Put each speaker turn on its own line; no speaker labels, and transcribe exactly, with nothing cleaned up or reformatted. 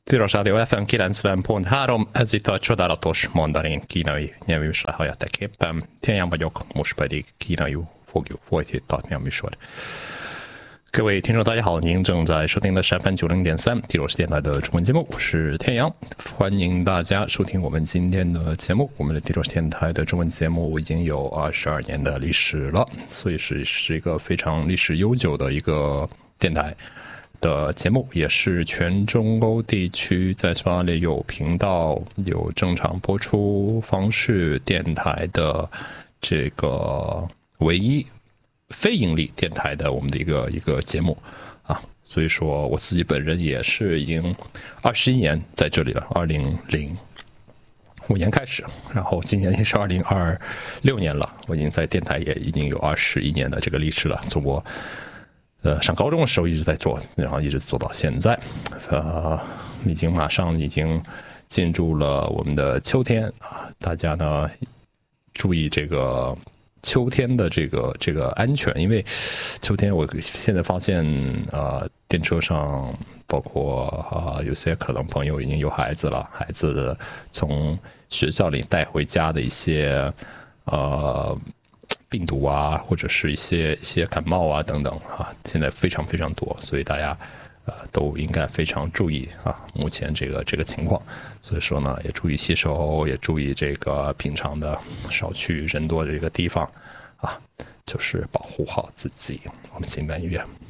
Tilos Rádió ef em kilencven pont három, ez itt a csodálatos mandarin kínai nyelvműsor hallottak éppen. Tianyang vagyok, most pedig kínaiul fogjuk folytatni a műsor. 各位听众大家好，您正在收听的是 F M 九零点三 T 罗斯电台的中文节目，我是天阳，欢迎大家收听我们今天的节目。我们的 T 罗斯电台的中文节目已经有二十二年的历史了，所以是是一个非常历史悠久的一个电台的节目，也是全中欧地区在匈牙利有频道、有正常播出方式电台的这个唯一非盈利电台的我们的一个一个节目啊，所以说我自己本人也是已经二十一年在这里了，二零零五年开始，然后今年也是二零二六年了，我已经在电台也已经有二十一年的这个历史了，从我呃上高中的时候一直在做，然后一直做到现在，呃，已经马上已经进入了我们的秋天啊，大家呢注意这个秋天的这个这个安全，因为秋天我现在发现呃电车上包括啊、呃、有些可能朋友已经有孩子了，孩子从学校里带回家的一些呃病毒啊，或者是一些一些感冒啊等等啊，现在非常非常多，所以大家呃都应该非常注意啊，目前这个这个情况，所以说呢，也注意洗手，也注意这个平常的少去人多的这个地方啊，就是保护好自己。我们进半音乐。